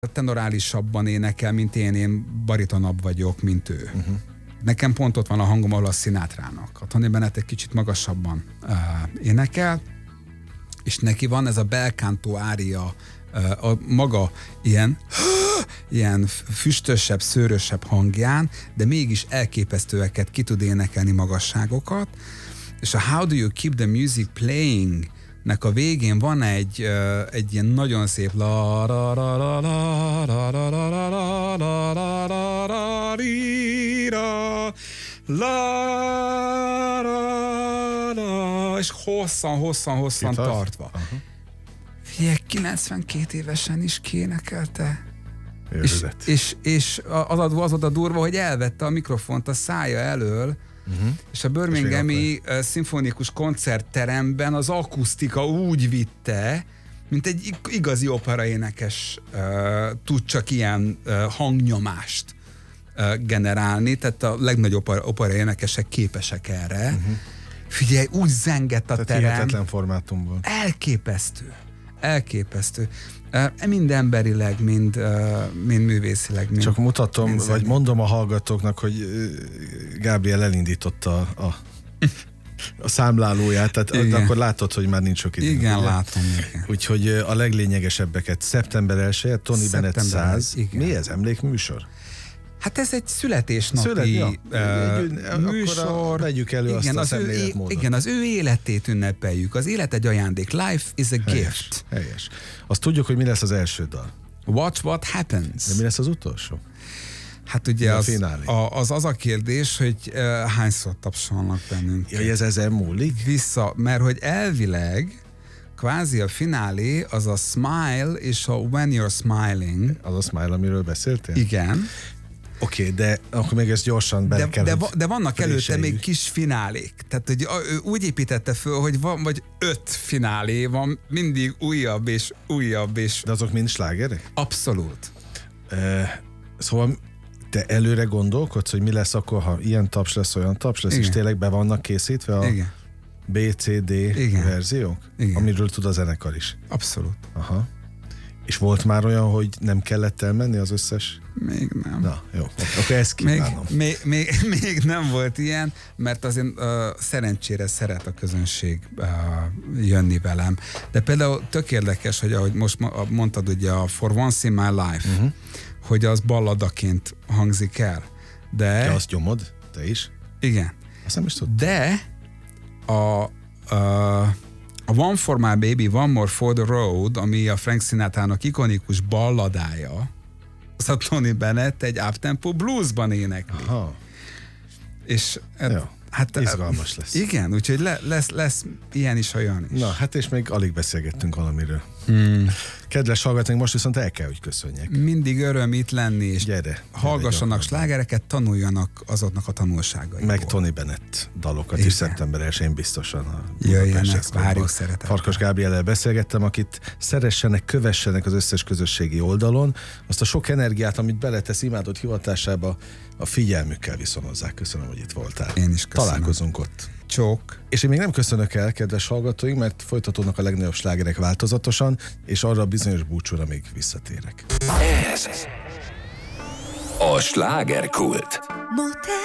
tenorálisabban énekel, mint én baritonabb vagyok, mint ő. Nekem pont ott van a hangom, ahol a Sinatrának. A Tony Bennett egy kicsit magasabban énekel, és neki van ez a bel canto ária, a maga ilyen füstösebb, szőrösebb hangján, de mégis elképesztőeket ki tud énekelni, magasságokat, és a How Do You Keep the Music Playing nek a végén van egy ilyen nagyon szép la la la la la la la la la la la la la la la, és hosszan tartva. Figyelj, 92 évesen is kénekelte. És az volt a durva, hogy elvette a mikrofont a szája elől, és a Birminghami szimfonikus koncertteremben az akusztika úgy vitte, mint egy igazi operaénekes tud csak ilyen hangnyomást generálni, tehát a legnagyobb operaénekesek képesek erre. Figyelj, úgy zengett a terem. Hihetetlen formátumban. Elképesztő. Mind emberileg, mind művészileg. Csak mutatom, vagy mondom a hallgatóknak, hogy Gabriel elindította a számlálóját, tehát akkor látod, hogy már nincs sok idő. Igen, ugye? Látom. Igen. Úgyhogy a leglényegesebbeket szeptember 1-je, Tony Bennett 100. Mi ez? Emlékműsor? Hát ez egy születésnapi műsor. Vegyük elő azt a szemléletmódot. Igen, az ő életét ünnepeljük. Az élet egy ajándék. Life is a gift. Helyes. Azt tudjuk, hogy mi lesz az első dal. Watch What Happens. De mi lesz az utolsó? Hát ugye az a kérdés, hogy hányszor tapsolnak bennünk. Ja, ez ezen múlik? Mert hogy elvileg kvázi a finálé az a Smile és a When You're Smiling. Az a Smile, amiről beszéltél? Igen. Oké, de akkor még ezt gyorsan bele kell, de vannak előtte még kis finálék. Tehát, hogy úgy építette föl, hogy van vagy 5 finálé van, mindig újabb és újabb. De azok mind slágerek? Abszolút. Szóval te előre gondolkodsz, hogy mi lesz akkor, ha ilyen taps lesz, olyan taps lesz, és tényleg be vannak készítve a B, C, D verziók? Igen. Amiről tud a zenekar is? Abszolút. Aha. És volt már olyan, hogy nem kellett elmenni az összes? Még nem. Na, jó. Akkor ezt kívánom. Még nem volt ilyen, mert azért szerencsére szeret a közönség jönni velem. De például tök érdekes, hogy ahogy most mondtad ugye a For Once in My Life, hogy az balladaként hangzik el. De azt nyomod? Te is? Igen. Azt nem is tudtam. De a One for My Baby, One More for the Road, ami a Frank Sinatrának ikonikus balladája, az a Tony Bennett egy uptempo bluesban énekli. Aha. És hát izgalmas lesz. Igen, úgyhogy lesz ilyen is, olyan is. Na, hát és még alig beszélgettünk valamiről. Kedves hallgatóink, most viszont el kell, hogy köszönjek. Mindig öröm itt lenni, és hallgassanak gyere, slágereket, tanuljanak azoknak a tanulságaiból. Meg Tony Bennett dalokat is szeptember 1-én biztosan. Jöjjenek, várjuk szeretettel. Farkas Gábriellel beszélgettem, akit szeressenek, kövessenek az összes közösségi oldalon. Azt a sok energiát, amit beletesz imádott hivatásába, a figyelmükkel viszonozzák. Köszönöm, hogy itt voltál. Én is köszönöm. Találkozunk ott. Csók. És én még nem köszönök el, kedves hallgatóink, mert folytatódnak a legnagyobb slágerek változatosan, és arra a bizonyos búcsúra még visszatérek. Ez a slágerkult.